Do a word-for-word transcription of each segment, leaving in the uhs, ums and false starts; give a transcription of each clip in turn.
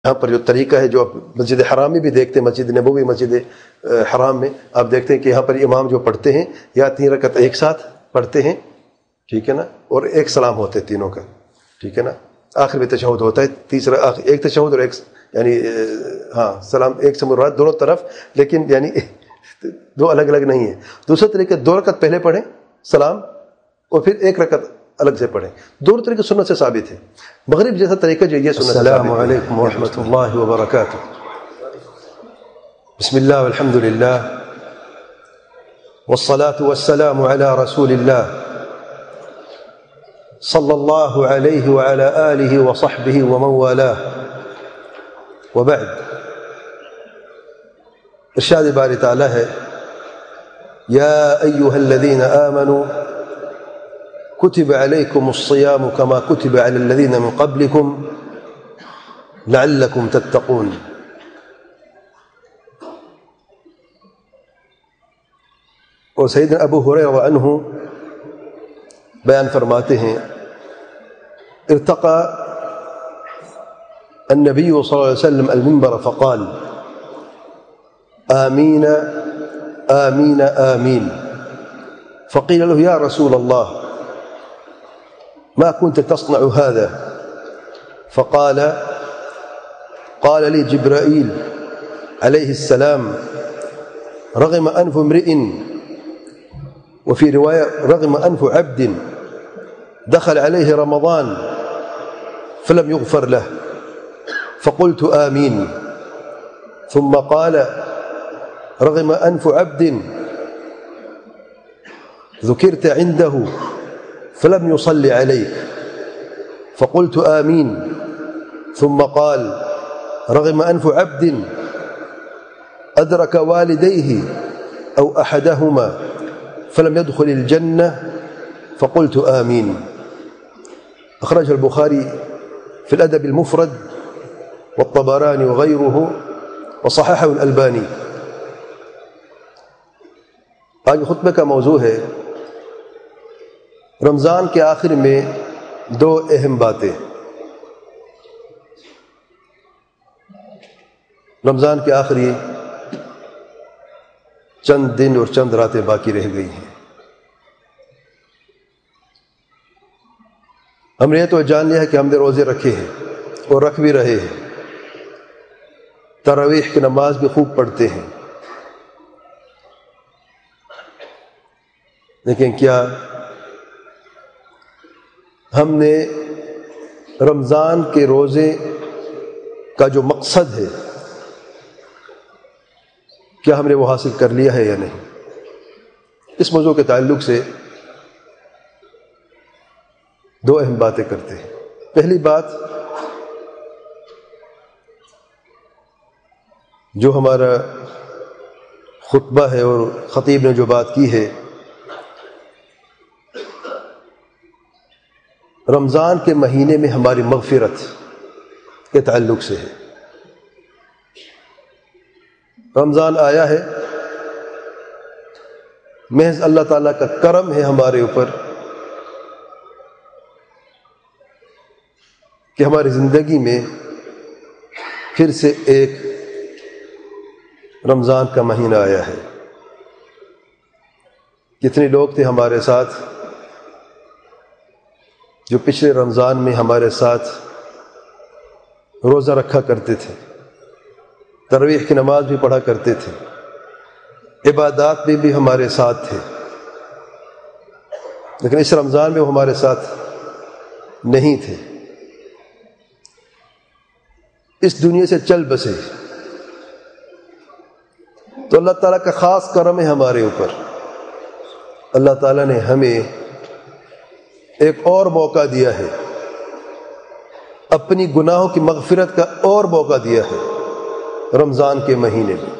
یہاں پر جو طریقہ ہے جو آپ مسجد حرام میں بھی دیکھتے ہیں، مسجد نبوی مسجد حرام میں آپ دیکھتے ہیں کہ یہاں پر امام جو پڑھتے ہیں یا تین رکعت ایک ساتھ پڑھتے ہیں، ٹھیک ہے نا، اور ایک سلام ہوتے ہیں تینوں کا، ٹھیک ہے نا، آخر میں تشہد ہوتا ہے، تیسرا آخر ایک تشہد اور ایک یعنی ہاں سلام ایک سے مراد دونوں طرف، لیکن یعنی دو الگ الگ نہیں ہیں۔ دوسرا طریقہ دو رکعت پہلے پڑھیں سلام اور پھر ایک رکعت الگ سے پڑھیں، دونوں طریقے سنت سے ثابت ہے۔ مغرب جیسا طریقہ جو یہ سنت سے ثابت ہے۔ السلام علیکم ورحمۃ اللہ وبرکاتہ۔ بسم اللہ والحمد للہ والصلاة والسلام علی رسول اللہ صلی اللہ علیہ وعلی آلہ وصحبہ ومن والاہ، وبعد۔ ارشاد باری تعالی ہے، یا ایہا الذین آمنوا کتب علیکم الصیام کما کتب علی الذین من قبلکم لعلکم تتقون۔ اور سیدنا ابو ہریرہ عنہ بیان فرماتے ہیں، ارتقى النبي صلى الله عليه وسلم المنبر فقال آمين آمين آمين، فقيل له يا رسول الله ما كنت تصنع هذا؟ فقال قال لي جبرائيل عليه السلام رغم أنف امرئ، وفي رواية رغم أنف عبد دخل عليه رمضان فلم يغفر له، فقلت آمين، ثم قال رغم أنف عبد ذكرت عنده فلم يصلي عليك، فقلت آمين، ثم قال رغم أنف عبد أدرك والديه أو أحدهما فلم يدخل الجنة، فقلت آمين۔ أخرجه البخاري في الأدب المفرد والطبراني وغيره وصححه الألباني۔ آج خطبے کا موضوع ہے رمضان کے آخر میں دو اہم باتیں۔ رمضان کے آخری چند دن اور چند راتیں باقی رہ گئی ہیں۔ ہم نے یہ تو جان لیا ہے کہ ہم نے روزے رکھے ہیں اور رکھ بھی رہے ہیں، تراویح کی نماز بھی خوب پڑھتے ہیں، لیکن کیا ہم نے رمضان کے روزے کا جو مقصد ہے کیا ہم نے وہ حاصل کر لیا ہے یا نہیں؟ اس موضوع کے تعلق سے دو اہم باتیں کرتے ہیں۔ پہلی بات جو ہمارا خطبہ ہے اور خطیب نے جو بات کی ہے، رمضان کے مہینے میں ہماری مغفرت کے تعلق سے ہے۔ رمضان آیا ہے، محض اللہ تعالیٰ کا کرم ہے ہمارے اوپر کہ ہماری زندگی میں پھر سے ایک رمضان کا مہینہ آیا ہے۔ کتنے لوگ تھے ہمارے ساتھ جو پچھلے رمضان میں ہمارے ساتھ روزہ رکھا کرتے تھے، تراویح کی نماز بھی پڑھا کرتے تھے، عبادات میں بھی ہمارے ساتھ تھے، لیکن اس رمضان میں وہ ہمارے ساتھ نہیں تھے، اس دنیا سے چل بسے۔ تو اللہ تعالیٰ کا خاص کرم ہے ہمارے اوپر، اللہ تعالیٰ نے ہمیں ایک اور موقع دیا ہے، اپنی گناہوں کی مغفرت کا اور موقع دیا ہے رمضان کے مہینے میں۔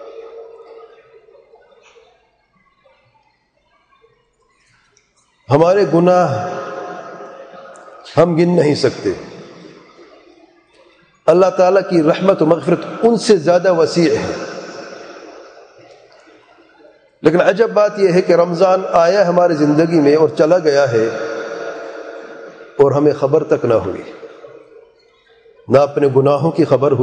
ہمارے گناہ ہم گن نہیں سکتے، اللہ تعالیٰ کی رحمت و مغفرت ان سے زیادہ وسیع ہے، لیکن عجب بات یہ ہے کہ رمضان آیا ہماری زندگی میں اور چلا گیا ہے اور ہمیں خبر تک نہ ہوئی۔ نہ اپنے گناہوں کی خبر